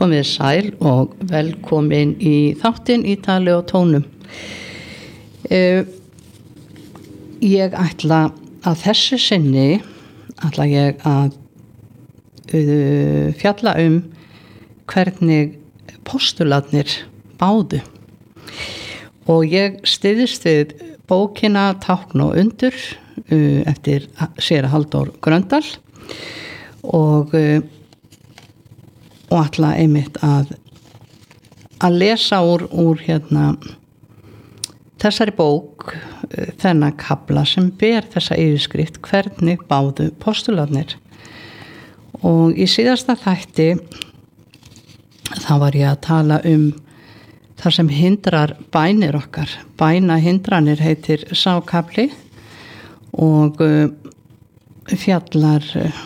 Komið sæl og velkomin í þáttinn í tali og tónum. Ég ætla að þessu sinni ég að fjalla hvernig postularnir báðu. Og ég styðist við bókina Tákn og undur eftir séra Halldór Gröndal og ætla einmitt að lesa úr þessari bók þennan kafla sem ber þessa yfirskrift hvernig báðu postularnir. Og í síðasta þætti þá var ég að tala það sem hindrar bænir okkar. Bænahindranir heitir sá kafli og fjallar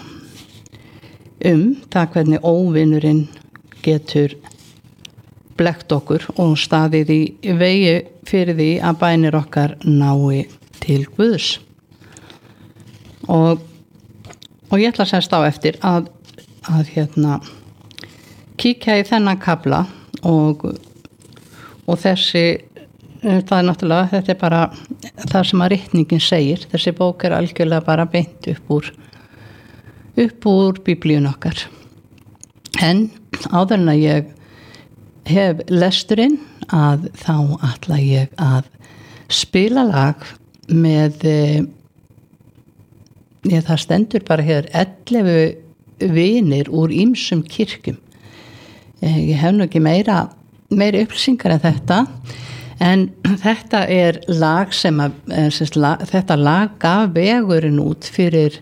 það hvernig óvinurinn getur blekkt okkur og staðið í vegi fyrir því að bænir okkar nái til Guðs. Og ég ætla semst á eftir að kíkja í þennan kafla og þessi, það er náttúrulega, þetta er bara það sem að ritningin segir. Þessi bók er algjörlega bara beint upp úr biblíun okkar. En áður en að ég hef lesturinn þá ætla ég að spila lag með það stendur bara hér 11 vinir úr ýmsum kirkjum. Ég hef nú ekki meiri upplýsingar en þetta, en þetta er lag þetta lag gaf vegurinn út fyrir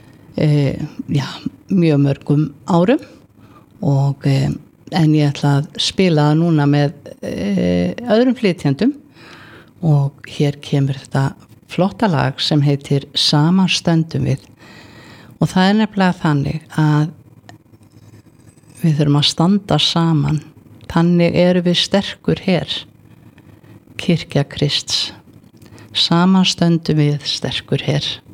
mjög mörgum árum en ég ætla að spila það núna með öðrum flytjendum og hér kemur þetta flotta lag sem heitir Saman stöndum við. Og það er nefnilega þannig að við þurfum að standa saman. Þannig erum við sterkur her, kirkja Krists. Saman stöndum við sterkur her.